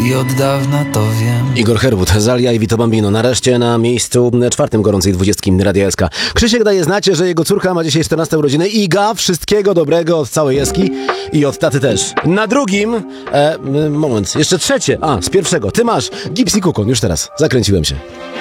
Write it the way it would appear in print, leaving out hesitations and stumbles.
i od dawna to wiem. Igor Herwód, Zalia i Vito Bambino. Nareszcie na miejscu 4 gorącej 20 Radia SK. Krzysiek daje znać, że jego córka ma dzisiaj 14 urodziny. Iga, wszystkiego dobrego od całej Eski i od taty też. Na drugim, moment, jeszcze trzecie, z pierwszego. Ty masz Gipsy Kukon, już teraz, zakręciłem się.